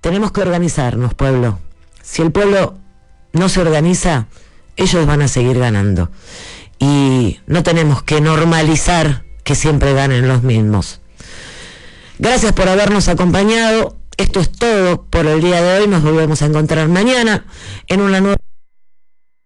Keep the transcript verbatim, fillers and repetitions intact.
tenemos que organizarnos, pueblo. Si el pueblo no se organiza, ellos van a seguir ganando. Y no tenemos que normalizar que siempre ganen los mismos. Gracias por habernos acompañado. Esto es todo por el día de hoy. Nos volvemos a encontrar mañana en una nueva...